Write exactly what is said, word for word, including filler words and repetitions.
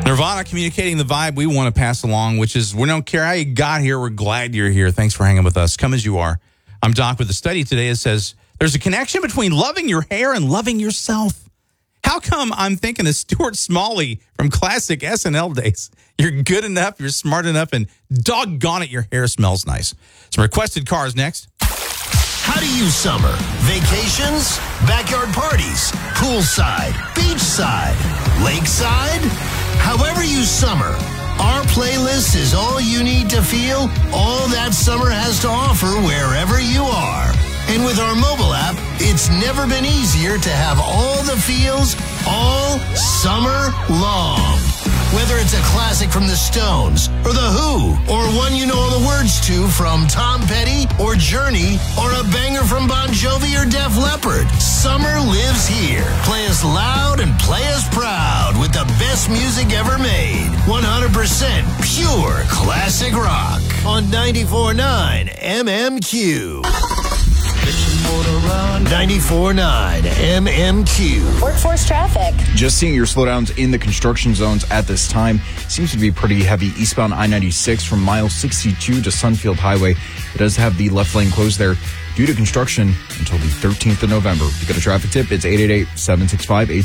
Nirvana communicating the vibe we want to pass along, which is we don't care how you got here. We're glad you're here. Thanks for hanging with us. Come as you are. I'm Doc with a study today that says there's a connection between loving your hair and loving yourself. How come I'm thinking of Stuart Smalley from classic S N L days? You're good enough, you're smart enough, and doggone it, your hair smells nice. Some requested cars next. How do you summer? Vacations? Backyard parties? Poolside? Beachside? Lakeside? However you summer, our playlist is all you need to feel all that summer has to offer wherever you are. And with our mobile app, it's never been easier to have all the feels all summer long. Whether it's a classic from the Stones or the Who, or one you know all the words to from Tom Petty or Journey, or a banger from Bon Jovi or Def Leppard, summer lives here. Play us loud and play us proud with the best music ever made. one hundred percent pure classic rock on ninety-four point nine M M Q. ninety-four point nine M M Q. Workforce traffic. Just seeing your slowdowns in the construction zones at this time. Seems to be pretty heavy eastbound I ninety-six from mile sixty-two to Sunfield Highway. It does have the left lane closed there due to construction until the thirteenth of November. If you got a traffic tip, it's eight eight eight, seven six five, eight